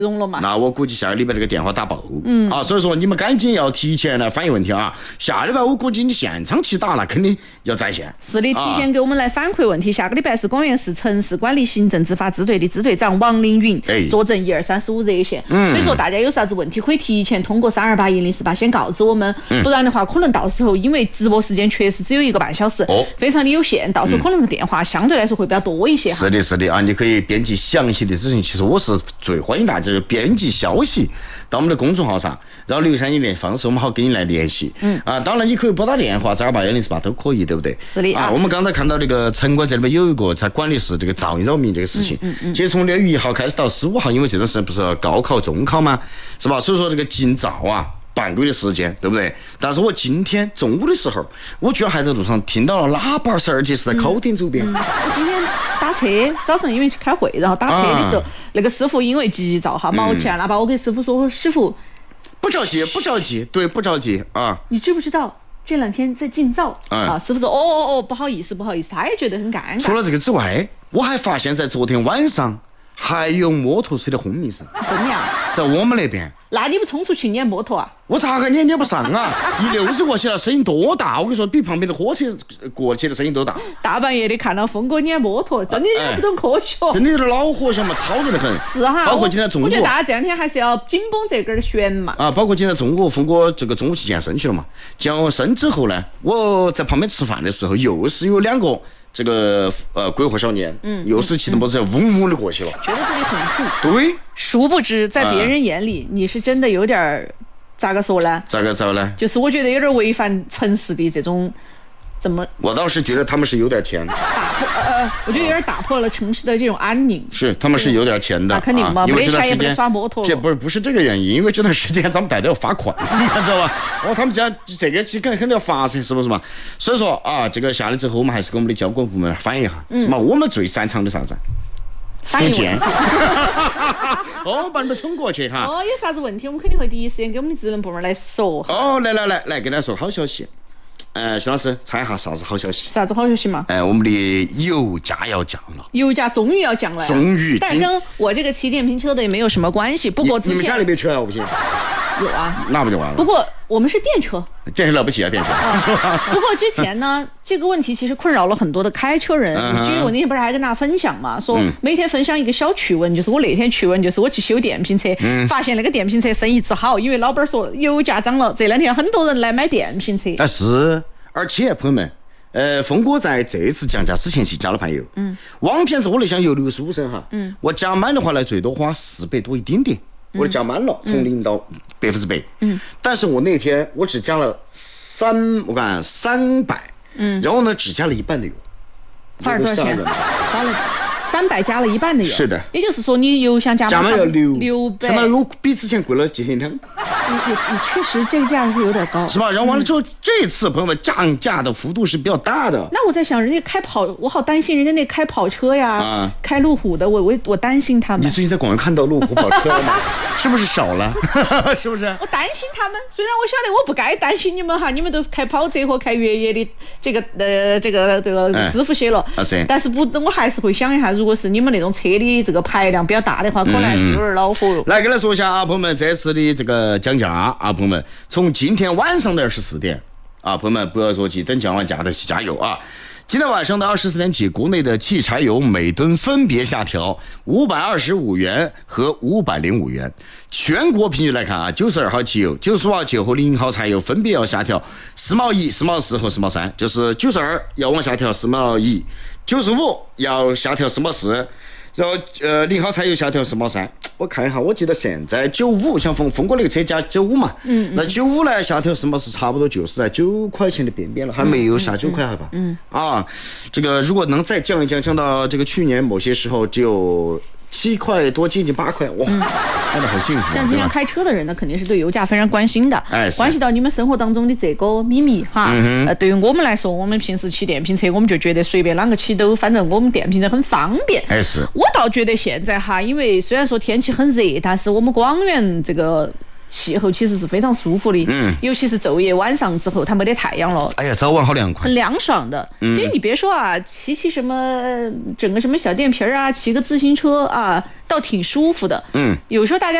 融了嘛？ 那我估计下个礼拜这个电话打爆。所以说你们赶紧要提前来反映问题啊！下礼拜我估计你现场去打，那肯定要在线。 是的，提前给我们来反馈问题。下个礼拜是广元市城市管理行政执法支队的支队长王凌云坐镇1235热线。所以说大家有啥子问题可以提前通过3281048先告知我们，不然的话可能到时候因为直播时间确实只有1个半小时，非常的有限，到时候可能电话相对来说会比较多一些。 是的，是的啊，你可以编辑详细的资讯。其实我是最欢迎大家编辑消息到我们的公众号上，然后留下你的方式，我们好跟你来联系。当然你可以拨打电话3281048都可以，对不对？ 是的我们刚才看到这个城管这里面有一个他管的是这个噪音扰民这个事情。其实从6月1号开始到15号，因为这段时间不是高考中考吗？是吧？所以说这个禁噪啊。半个月的时间，对不对？但是我今天中午的时候，我居然还在路上听到了喇叭声，而且是在考点周边。 我今天打车，早上因为去开会，然后打车的时候，那个师傅因为急躁哈，毛起来喇叭，我给师傅说，师傅不着急，不着急，对，不着急啊。 你知不知道这2天在禁噪？师傅说哦，不好意思，他也觉得很尴尬。 除了这个之外，我还发现在昨天晚上还有摩托车的轰鸣声。 真的呀？ 在我们那边。 那你不冲出去撵摩托啊？ 我咋个撵不上啊？160过去了，声音多大！我跟你说，比旁边的火车过去的声音都大。 大半夜的看到峰哥撵摩托，真的有点不懂科学。 真的有点恼火，晓得嘛？超人的很。 是哈。 包括今天中午， 我觉得大家这2天还是要紧绷这根弦嘛。 包括今天中午，峰哥这个中午去健身去了嘛？健完身之后呢，我在旁边吃饭的时候，又是有2个。这个鬼火少年，又是骑着摩托车嗡嗡的过去了， 觉得自己很酷。 对， 殊不知在别人眼里，你是真的有点咋个说呢？ 咋个呢？ 就是我觉得有点违反城市的这种。怎么？ 我倒是觉得他们是有点钱， 我觉得有点打破了城市的这种安宁。 是，他们是有点钱的， 那肯定嘛， 因为这段时也不间耍摩托了。 这不是这个原因，因为这段时间咱们逮到要罚款，你知道吧？他们家这个肯定要罚噻，是不是嘛？所以说这个下来之后，我们还是跟我们的交管部门反映一下，是嘛？我们最擅长的啥子？充电。把你们冲过去哈。 有啥子问题，我们肯定会第一时间给我们的职能部门来说。 来，跟大家说好消息。徐老师，猜一下啥子好消息？ 啥子好消息嘛？ 我们的油价要降了。 油价终于要降了。 终于。 但跟我这个骑电瓶车的也没有什么关系。不过你们家里没车啊？我不信。 有啊。 那不就完了？ 不过我们是电车。 电车了不起啊，电车。 不过之前呢，这个问题其实困扰了很多的开车人。以至于我那天不是还跟大家分享嘛，说每天分享一个小趣闻，就是我那天趣闻就是我去修电瓶车，发现那个电瓶车生意之好，因为老板说油价涨了，这2天很多人来买电瓶车。 而且朋友们，峰哥在这次降价之前去加了盘油。往片子我那箱油65升哈，我加满的话呢，最多花400多一点点，我就加满了，从0到100%。但是我那天我只加了300，然后呢只加了1半的油。 花了多少钱？花了300加了1半的油。 是的。 也就是说你油箱加满要600， 相当于比之前贵了几千两。 你确实这个价是有点高， 是吧？然后完了之后，这次朋友们降价的幅度是比较大的。 那我在想，人家我好担心人家那开跑车呀，开路虎的，我担心他们。 你最近在广州看到路虎跑车了吗？是不是少了？是不是？ 我担心他们，虽然我晓得我不该担心你们哈，你们都是开跑车和开越野的这个师傅些了。但是我还是会想一下，如果是你们那种车的这个排量比较大的话，可能还是有点恼火。 来跟他说一下啊，朋友们，这次的这个降价啊，朋友们，从今天晚上的24点啊，朋友们不要着急，等降完价的去加油啊。今天晚上的24点起，国内的汽柴油每吨分别下调525元和505元。全国平均来看啊，92号汽油、95号汽油和0号柴油分别要下调4毛1、4毛4和4毛3，就是92要往下调4毛1， 95要下调4毛4。然后0号柴油下调4毛3，我看一下，我记得现在95像峰哥那个车加95嘛，那95呢下调4毛4，差不多就是在9块钱的边边了，还没有下9块吧？这个如果能再降一降，降到这个去年某些时候只有7块多，接近8块，哇，那很幸福。 像经常开车的人呢，肯定是对油价非常关心的，关系到你们生活当中的这个秘密哈。对于我们来说，我们平时骑电瓶车，我们就觉得随便啷个骑都，反正我们电瓶车很方便。 是。 我倒觉得现在哈，因为虽然说天气很热，但是我们广元这个气候其实是非常舒服的，尤其是昼夜晚上之后，它没得太阳了， 哎呀，早晚好凉快， 很凉爽的。其实你别说啊，骑什么整个什么小电瓶啊，骑个自行车啊，倒挺舒服的。有时候大家